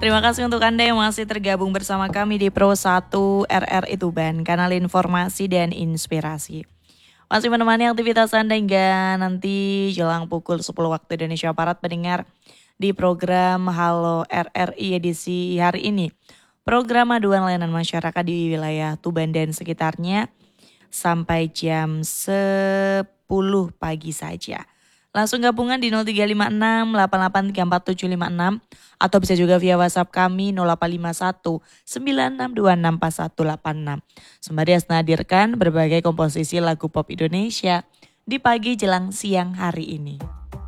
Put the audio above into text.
Terima kasih untuk Anda yang masih tergabung bersama kami di Pro 1 RRI Tuban, kanal informasi dan inspirasi. Masih menemani aktivitas Anda hingga nanti jelang pukul 10 waktu Indonesia Barat mendengar di program Halo RRI edisi hari ini. Program aduan layanan masyarakat di wilayah Tuban dan sekitarnya sampai jam 10 pagi saja. Langsung gabungan di 0356 8834 atau bisa juga via WhatsApp kami 0851 9626 4186. Sembari Asna hadirkan berbagai komposisi lagu pop Indonesia di pagi jelang siang hari ini.